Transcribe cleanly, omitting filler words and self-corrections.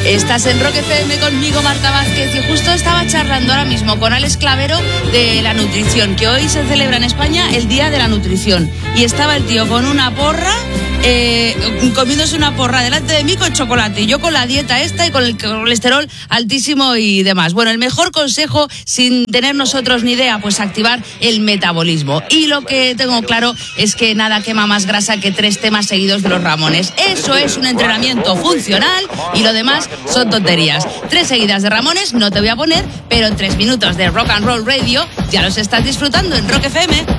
Estás en Rock FM conmigo, Marta Vázquez, y justo estaba charlando ahora mismo con Alex Clavero de la nutrición, que hoy se celebra en España el Día de la Nutrición. Y estaba el tío con una porra, comiéndose una porra delante de mí con chocolate, y yo con la dieta esta y con el colesterol altísimo y demás. Bueno, el mejor consejo, sin tener nosotros ni idea, pues activar el metabolismo. Y lo que tengo claro es que nada quema más grasa que 3 temas seguidos de los Ramones. Eso es un entrenamiento funcional y lo demás son tonterías. 3 seguidas de Ramones no te voy a poner, pero en 3 minutos de Rock and Roll Radio ya los estás disfrutando en Rock FM.